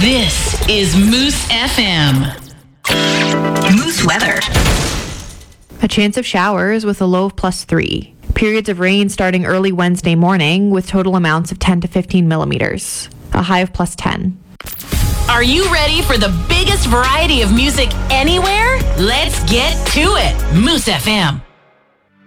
This is Moose FM. Moose weather. A chance of showers with a low of +3. Periods of rain starting early Wednesday morning with total amounts of 10 to 15 millimeters. A high of +10. Are you ready for the biggest variety of music anywhere? Let's get to it. Moose FM.